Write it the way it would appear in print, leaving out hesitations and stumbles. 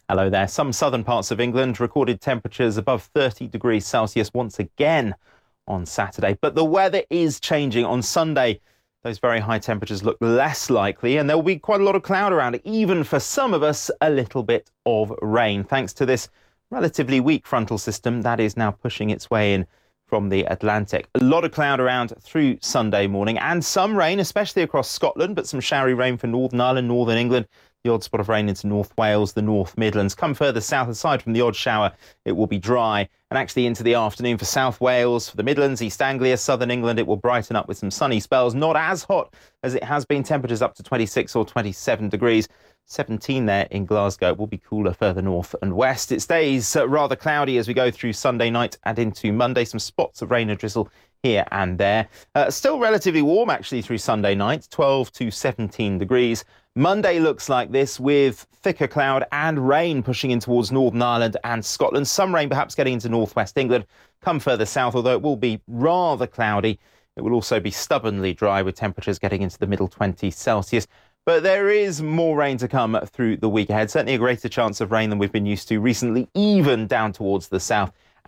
Hello there. Some southern parts of England recorded temperatures above 30 degrees Celsius once again on Saturday. But the weather is changing. On Sunday, those very high temperatures look less likely, and there will be quite a lot of cloud around it, even for some of us, a little bit of rain, thanks to this relatively weak frontal system that is now pushing its way in from the Atlantic. A lot of cloud around through Sunday morning and some rain, especially across Scotland, but some showery rain for Northern Ireland, Northern England. The odd spot of rain into North Wales, the North Midlands. Come further south, aside from the odd shower, it will be dry. And actually into the afternoon for South Wales, for the Midlands, East Anglia, Southern England, it will brighten up with some sunny spells. Not as hot as it has been. Temperatures up to 26 or 27 degrees. 17 there in Glasgow. It will be cooler further north and west. It stays rather cloudy as we go through Sunday night and into Monday. Some spots of rain and drizzle here and there. Still relatively warm actually through Sunday night, 12 to 17 degrees. Monday looks like this, with thicker cloud and rain pushing in towards Northern Ireland and Scotland. Some rain perhaps getting into northwest England. Come further south, although it will be rather cloudy. It will also be stubbornly dry, with temperatures getting into the middle 20s Celsius. But there is more rain to come through the week ahead. Certainly a greater chance of rain than we've been used to recently, even down towards the south.